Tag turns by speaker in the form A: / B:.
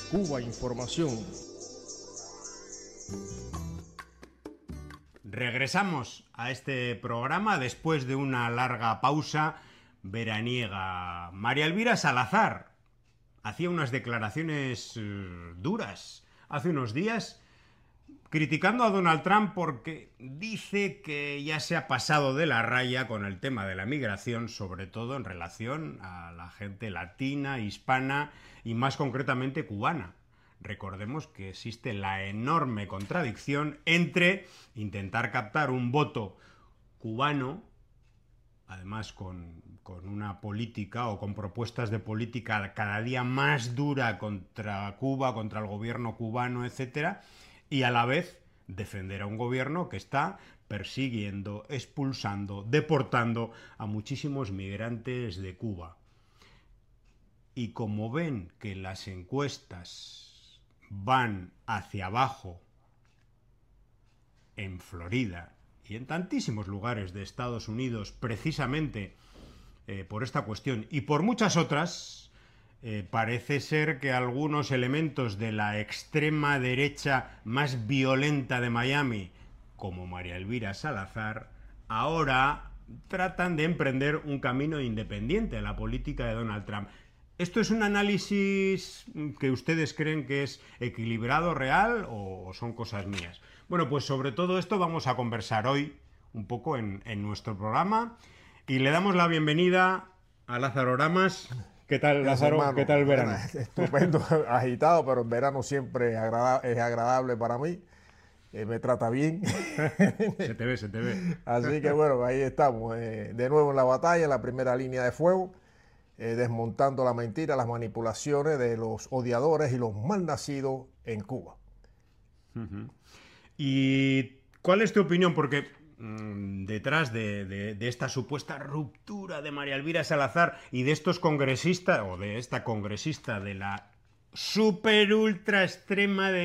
A: Cuba Información.
B: Regresamos a este programa después de una larga pausa veraniega. María Elvira Salazar hacía unas declaraciones duras hace unos días criticando a Donald Trump porque dice que ya se ha pasado de la raya con el tema de la migración, sobre todo en relación a la gente latina, hispana y más concretamente cubana. Recordemos que existe la enorme contradicción entre intentar captar un voto cubano, además con una política o con propuestas de política cada día más dura contra Cuba, contra el gobierno cubano, etcétera, y a la vez defender a un gobierno que está persiguiendo, expulsando, deportando a muchísimos migrantes de Cuba. Y como ven que las encuestas van hacia abajo en Florida y en tantísimos lugares de Estados Unidos, precisamente por esta cuestión y por muchas otras, parece ser que algunos elementos de la extrema derecha más violenta de Miami, como María Elvira Salazar, ahora tratan de emprender un camino independiente a la política de Donald Trump. ¿Esto es un análisis que ustedes creen que es equilibrado, real, o son cosas mías? Bueno, pues sobre todo esto vamos a conversar hoy un poco en nuestro programa y le damos la bienvenida a Lázaro Oramas. ¿Qué tal, Lázaro?
C: Hermano,
B: ¿Qué tal el verano?
C: Estupendo, agitado, pero el verano siempre es agradable para mí. Me trata bien.
B: Se te ve.
C: Así que bueno, ahí estamos. De nuevo en la batalla, en la primera línea de fuego, desmontando la mentira, las manipulaciones de los odiadores y los malnacidos en Cuba.
B: ¿Y cuál es tu opinión? Porque detrás de esta supuesta ruptura de María Elvira Salazar y de estos congresistas, o de esta congresista de la super ultra extrema